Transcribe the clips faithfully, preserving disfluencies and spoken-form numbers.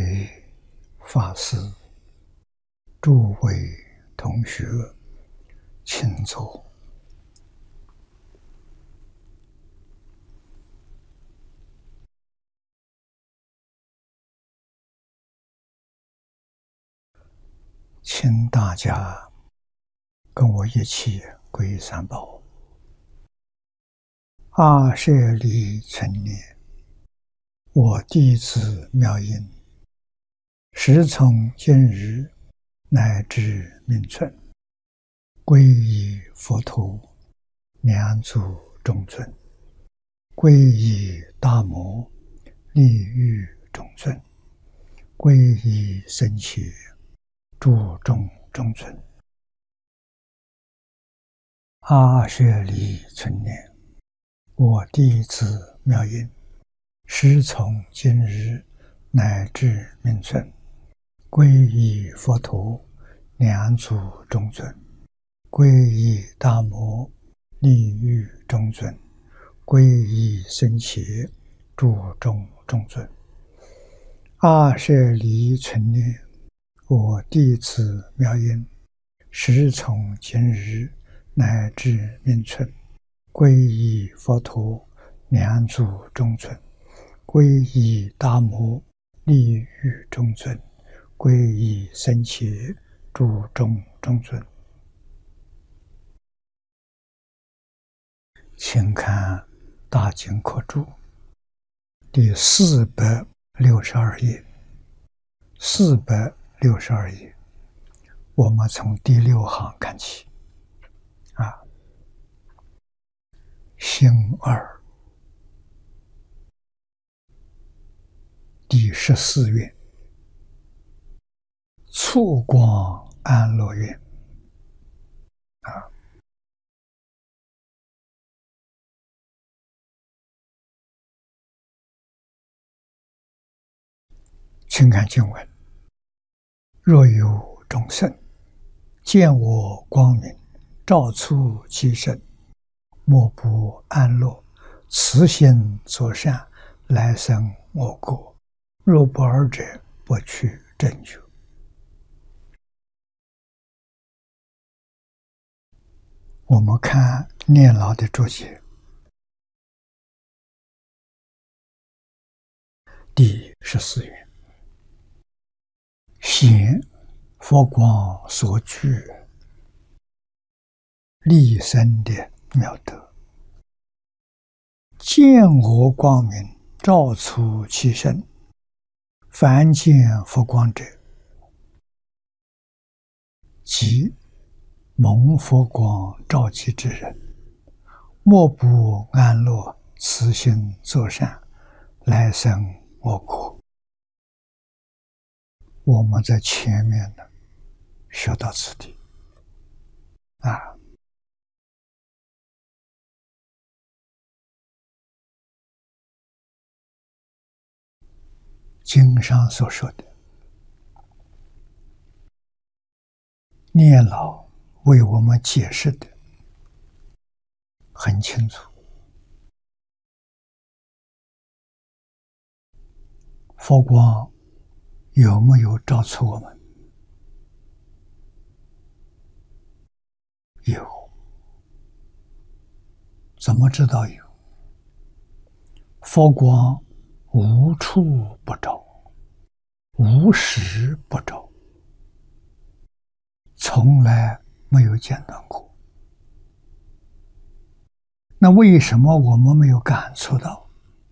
位法师、诸位同学，请坐。请大家跟我一起皈三宝。阿舍利存念，我弟子妙音，时从今日乃至命存，皈依佛陀，两足中尊；皈依大摩，利欲中尊；皈依僧伽，注重中尊。阿舍利存念，我弟子妙音，时从今日乃至命存，皈依佛陀，两足中尊；皈依大摩，利欲中尊；皈依僧伽，注重中尊。阿舍利存念，我弟子妙音，时从今日乃至命存，皈依佛陀，两足中尊；皈依大摩，利欲中尊；皈依僧伽，注重中尊。请看大经课注第四百六十二页，四百六十二页，我们从第六行看起。啊，行二第十四愿，促光安乐愿。啊，请看经文：若有众生见我光明，照出其身，莫不安乐，慈心作善，来生我国。若不尔者，不取正觉。我们看念老的注解，第十四愿，显佛光所具利生的妙德，见我光明，照出其身，凡见佛光者，即蒙佛光照其之人，莫不安乐，慈心作善，来生我国。我们在前面呢学到此地啊，经上所说的，念老为我们解释的很清楚。佛光有没有照出我们？有。怎么知道有？佛光无处不照，无时不照，从来没有间断过。那为什么我们没有感触到？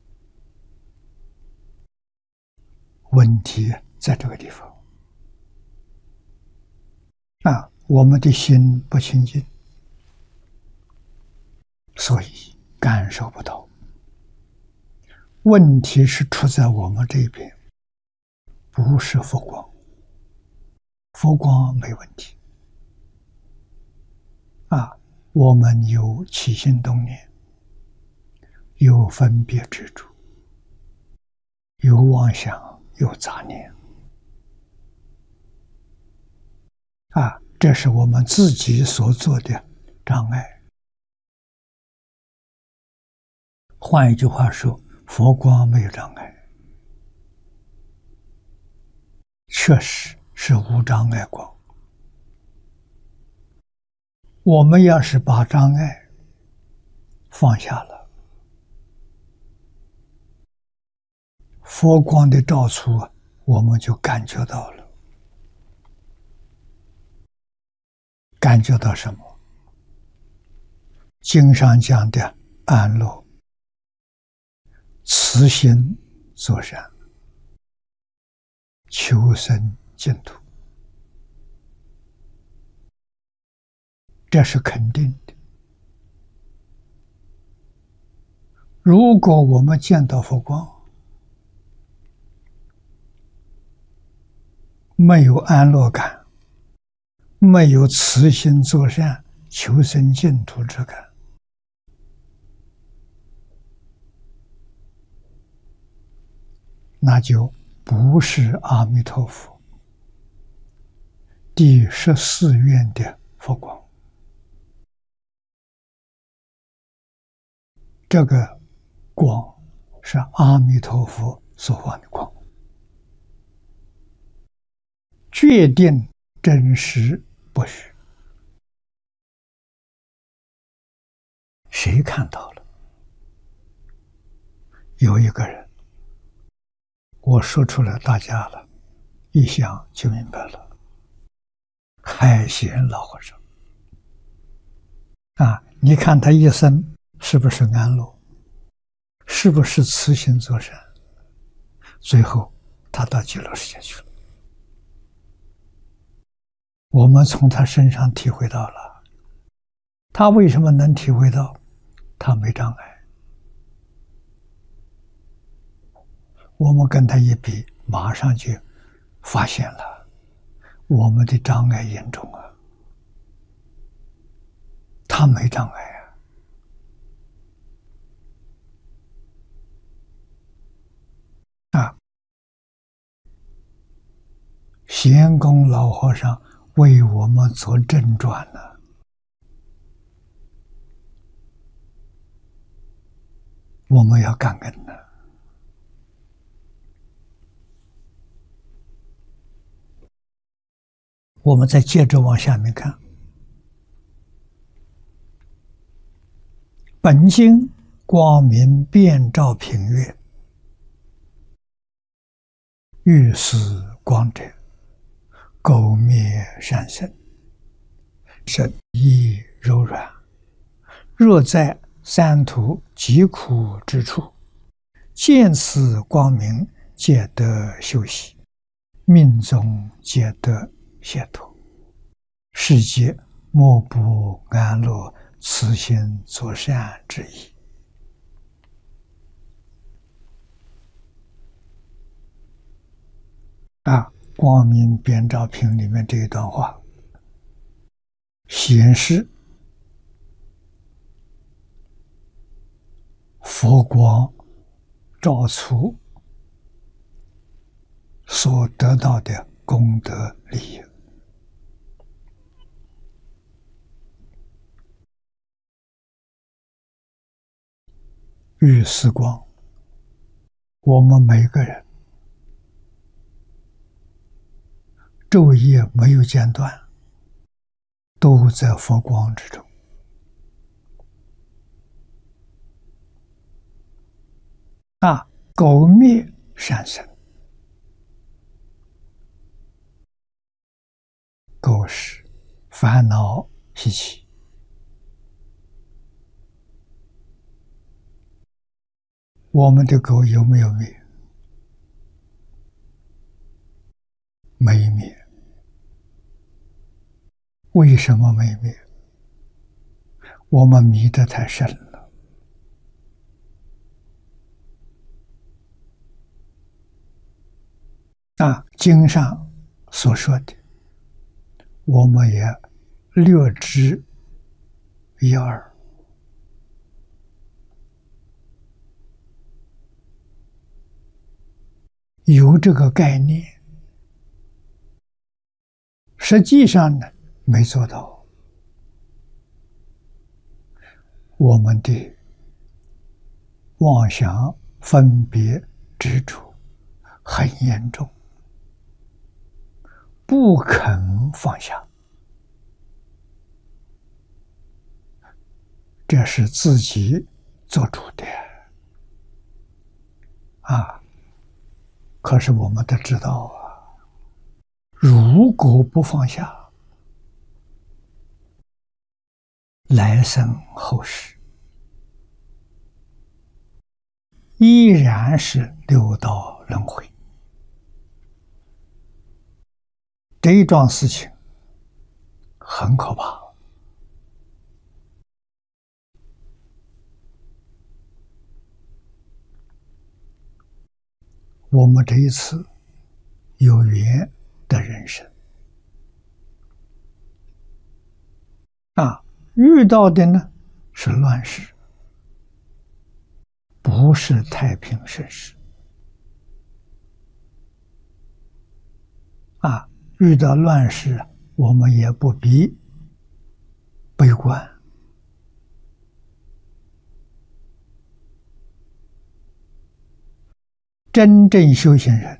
问题在这个地方啊，我们的心不清净，所以感受不到。问题是出在我们这边，不是佛光。佛光没问题啊，我们有起心动念，有分别执着，有妄想，有杂念啊，这是我们自己所做的障碍。换一句话说，佛光没有障碍确实是无障碍光。我们要是把障碍放下了，佛光的照出，我们就感觉到了。感觉到什么？经上讲的安乐，慈心作善，求生净土，这是肯定的。如果我们见到佛光，没有安乐感，没有慈心作善、求生净土之感，那就不是阿弥陀佛第十四愿的佛光。这个光是阿弥陀佛所放的光，决定真实不虚。谁看到了？有一个人，我说出来大家了，一想就明白了。海贤老和尚啊，你看他一生是不是安乐？是不是慈心作善？最后他到极乐世界去了。我们从他身上体会到了，他为什么能体会到？他没障碍。我们跟他一比，马上就发现了我们的障碍严重啊，他没障碍啊。啊，贤公老和尚为我们做正转了，我们要感恩的。我们再接着往下面看，本经光明遍照品月，欲死光者，垢灭善生，身亦柔软。若在三途疾苦之处，见此光明，皆得休息，命中皆得解脱，是皆莫不安乐慈心作善之意。啊，光明遍照品里面这一段话显示佛光照出所得到的功德利益。欲死光，我们每个人昼夜没有间断，都在佛光之中。啊，垢灭善生，垢是烦恼习气，我们的垢有没有灭？没灭。为什么没灭？我们迷得太深了。啊，经上所说的，我们也略知一二。有这个概念，实际上呢，没做到。我们的妄想、分别、执着很严重。 不肯放下，这是自己做主的啊。可是我们都知道啊，如果不放下，来生后世依然是六道轮回。这一桩事情很可怕。我们这一次有缘的人生啊，遇到的呢是乱世，不是太平盛世啊。遇到乱世，我们也不必悲观。真正修行人